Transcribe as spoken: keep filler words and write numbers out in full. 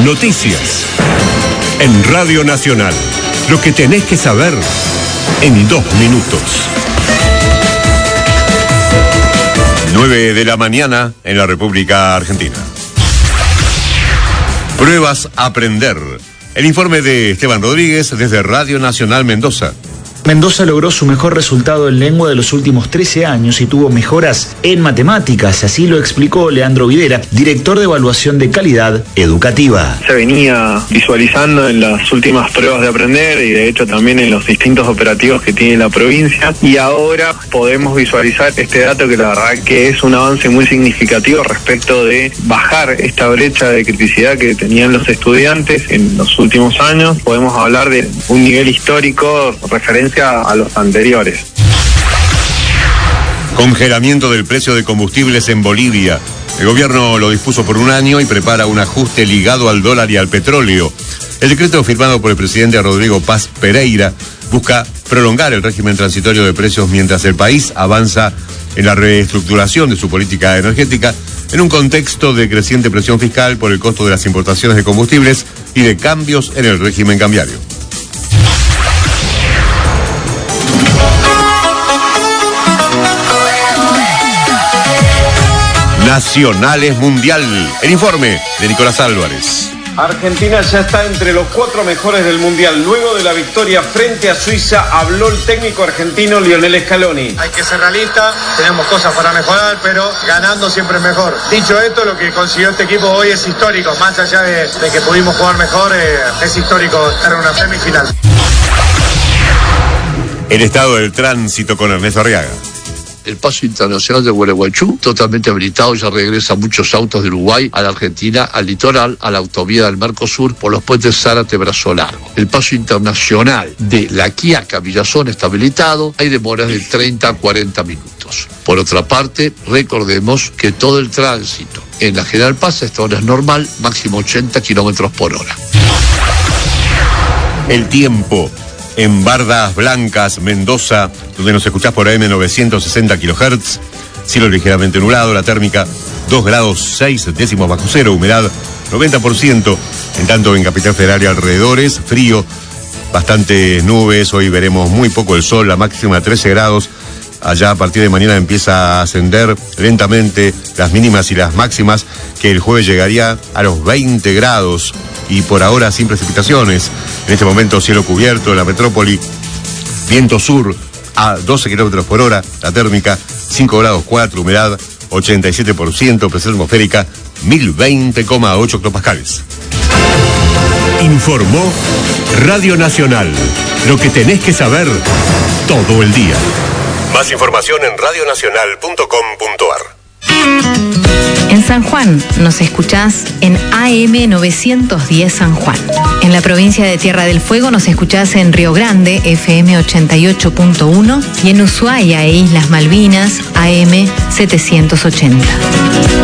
Noticias. En Radio Nacional. Lo que tenés que saber en dos minutos. nueve de la mañana en la República Argentina. Pruebas a aprender. El informe de Esteban Rodríguez desde Radio Nacional Mendoza. Mendoza logró su mejor resultado en lengua de los últimos trece años y tuvo mejoras en matemáticas, así lo explicó Leandro Videra, director de evaluación de calidad educativa. Se venía visualizando en las últimas pruebas de aprender y de hecho también en los distintos operativos que tiene la provincia, y ahora podemos visualizar este dato que la verdad que es un avance muy significativo respecto de bajar esta brecha de criticidad que tenían los estudiantes en los últimos años. Podemos hablar de un nivel histórico referencia a los anteriores. Congelamiento del precio de combustibles en Bolivia. El gobierno lo dispuso por un año y prepara un ajuste ligado al dólar y al petróleo. El decreto firmado por el presidente Rodrigo Paz Pereira busca prolongar el régimen transitorio de precios mientras el país avanza en la reestructuración de su política energética en un contexto de creciente presión fiscal por el costo de las importaciones de combustibles y de cambios en el régimen cambiario. Nacionales Mundial. El informe de Nicolás Álvarez. Argentina ya está entre los cuatro mejores del Mundial. Luego de la victoria frente a Suiza, habló el técnico argentino Lionel Scaloni. Hay que ser realista, tenemos cosas para mejorar, pero ganando siempre es mejor. Dicho esto, lo que consiguió este equipo hoy es histórico. Más allá de, de que pudimos jugar mejor, eh, es histórico estar en una semifinal. El estado del tránsito con Ernesto Arriaga. El paso internacional de Gualeguaychú, totalmente habilitado, ya regresan muchos autos de Uruguay a la Argentina, al litoral, a la autovía del Mercosur, por los puentes Zárate-Brazo Largo. El paso internacional de La Quiaca a Villazón está habilitado, hay demoras de treinta a cuarenta minutos. Por otra parte, recordemos que todo el tránsito en la General Paz a esta hora es normal, máximo ochenta kilómetros por hora. El tiempo. En Bardas Blancas, Mendoza, donde nos escuchás por A M novecientos sesenta kilohertz, cielo ligeramente nublado, la térmica dos grados seis décimos bajo cero, humedad noventa por ciento, en tanto en Capital Federal y alrededores, frío, bastantes nubes, hoy veremos muy poco el sol, la máxima trece grados, allá a partir de mañana empieza a ascender lentamente las mínimas y las máximas, que el jueves llegaría a los veinte grados, y por ahora sin precipitaciones. En este momento cielo cubierto en la metrópoli, viento sur a doce kilómetros por hora, la térmica cinco grados cuatro, humedad ochenta y siete por ciento, presión atmosférica mil veinte coma ocho hectopascales. Informó Radio Nacional. Lo que tenés que saber todo el día. Más información en radio nacional punto com punto ar. En San Juan nos escuchás en A M novecientos diez San Juan. En la provincia de Tierra del Fuego nos escuchás en Río Grande, F M ochenta y ocho punto uno, y en Ushuaia e Islas Malvinas, A M setecientos ochenta.